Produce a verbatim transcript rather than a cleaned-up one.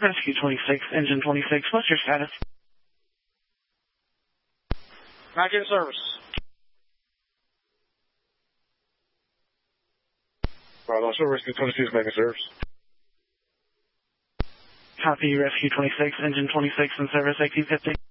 Rescue twenty-six, Engine twenty-six, what's your status? Back in service. Bravo, so Rescue twenty-six back in service. Copy, Rescue twenty-six, Engine twenty-six in service, A Q fifty.